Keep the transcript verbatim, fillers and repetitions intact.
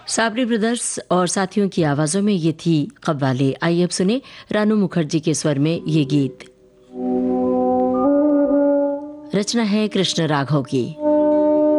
Sabri brothers और साथियों की आवाजों में ये थी कव्वाली। आइए अब सुने रानू मुखर्जी के स्वर में ये गीत। रचना है कृष्ण राघव की।